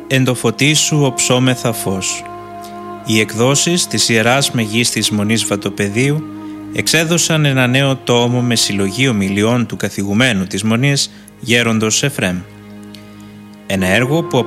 εν το φωτί σου οψόμεθα φως. Οι εκδόσεις της Ιεράς Μεγίστης Μονής Βατοπεδίου εξέδωσαν ένα νέο τόμο με συλλογή ομιλιών του καθηγουμένου της Μονής Γέροντος Εφραίμ. Ένα έργο που